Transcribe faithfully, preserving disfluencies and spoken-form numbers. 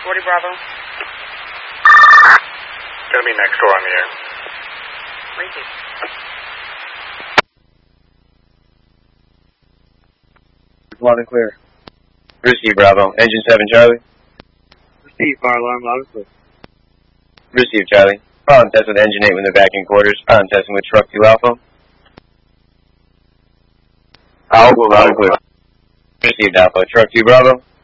forty Bravo. Gonna be next door on the air. Thank you. Loud and clear. Receive Bravo. Engine seven Charlie. Receive fire alarm loud and clear. Receive Charlie. On test with engine eight when they're back in quarters. On testing with truck two Alpha. Alpha loud and clear. Received Alpha. Truck two Bravo.